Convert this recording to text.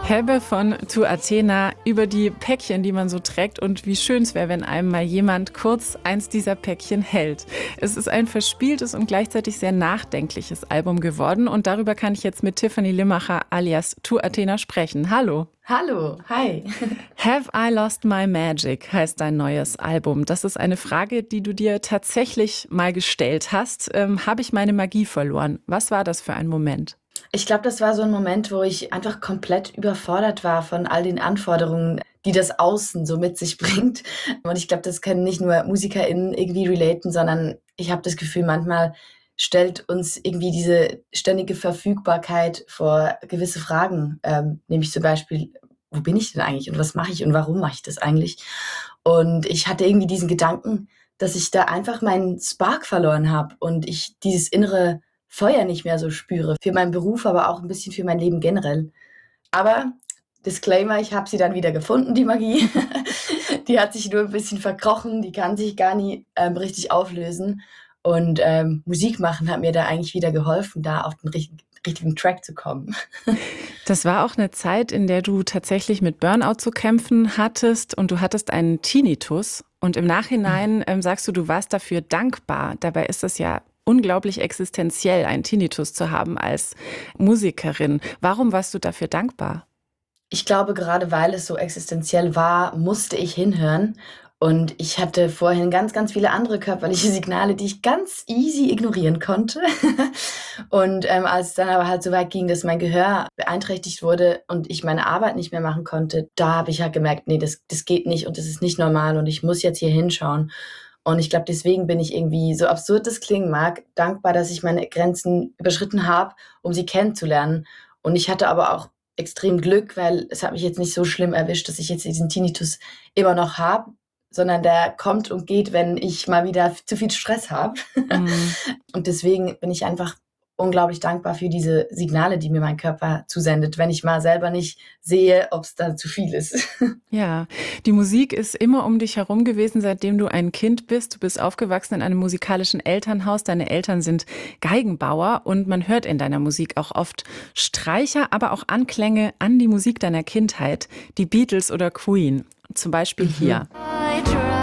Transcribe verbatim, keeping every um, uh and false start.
Hebbe von To Athena über die Päckchen, die man so trägt und wie schön es wäre, wenn einem mal jemand kurz eins dieser Päckchen hält. Es ist ein verspieltes und gleichzeitig sehr nachdenkliches Album geworden und darüber kann ich jetzt mit Tiffany Limmacher alias To Athena sprechen. Hallo. Hallo, hi. Have I Lost My Magic heißt dein neues Album. Das ist eine Frage, die du dir tatsächlich mal gestellt hast. Ähm, habe ich meine Magie verloren? Was war das für ein Moment? Ich glaube, das war so ein Moment, wo ich einfach komplett überfordert war von all den Anforderungen, die das Außen so mit sich bringt. Und ich glaube, das können nicht nur MusikerInnen irgendwie relaten, sondern ich habe das Gefühl, manchmal stellt uns irgendwie diese ständige Verfügbarkeit vor gewisse Fragen. Ähm, nämlich zum Beispiel, wo bin ich denn eigentlich und was mache ich und warum mache ich das eigentlich? Und ich hatte irgendwie diesen Gedanken, dass ich da einfach meinen Spark verloren habe und ich dieses innere Feuer nicht mehr so spüre. Für meinen Beruf, aber auch ein bisschen für mein Leben generell. Aber Disclaimer, ich habe sie dann wieder gefunden, die Magie. Die hat sich nur ein bisschen verkrochen, die kann sich gar nie ähm, richtig auflösen. Und ähm, Musik machen hat mir da eigentlich wieder geholfen, da auf den richtigen, richtigen Track zu kommen. Das war auch eine Zeit, in der du tatsächlich mit Burnout zu kämpfen hattest und du hattest einen Tinnitus. Und im Nachhinein ähm, sagst du, du warst dafür dankbar. Dabei ist es ja unglaublich existenziell, einen Tinnitus zu haben als Musikerin. Warum warst du dafür dankbar? Ich glaube, gerade weil es so existenziell war, musste ich hinhören. Und ich hatte vorhin ganz, ganz viele andere körperliche Signale, die ich ganz easy ignorieren konnte. Und ähm, als es dann aber halt so weit ging, dass mein Gehör beeinträchtigt wurde und ich meine Arbeit nicht mehr machen konnte, da habe ich halt gemerkt, nee, das, das geht nicht und das ist nicht normal und ich muss jetzt hier hinschauen. Und ich glaube, deswegen bin ich irgendwie, so absurd das klingen mag, dankbar, dass ich meine Grenzen überschritten habe, um sie kennenzulernen. Und ich hatte aber auch extrem Glück, weil es hat mich jetzt nicht so schlimm erwischt, dass ich jetzt diesen Tinnitus immer noch habe, sondern der kommt und geht, wenn ich mal wieder zu viel Stress habe. Mhm. Und deswegen bin ich einfach unglaublich dankbar für diese Signale, die mir mein Körper zusendet, wenn ich mal selber nicht sehe, ob es da zu viel ist. Ja, die Musik ist immer um dich herum gewesen, seitdem du ein Kind bist. Du bist aufgewachsen in einem musikalischen Elternhaus. Deine Eltern sind Geigenbauer und man hört in deiner Musik auch oft Streicher, aber auch Anklänge an die Musik deiner Kindheit, die Beatles oder Queen. Zum Beispiel Mhm. hier.